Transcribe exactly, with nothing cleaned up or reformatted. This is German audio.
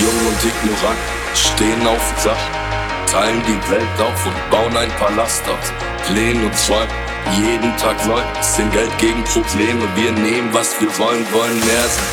jung und ignorant, stehen auf dem Dach, teilen die Welt auf und bauen ein Palast aus Plänen und Träumen. Jeden Tag neu, sind Geld gegen Probleme. Wir nehmen, was wir wollen, wollen mehr sein.